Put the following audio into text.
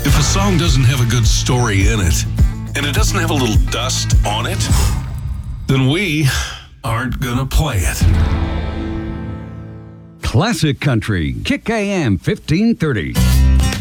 If a song doesn't have a good story in it, and it doesn't have a little dust on it, then we aren't gonna play it. Classic Country, Kick AM 1530.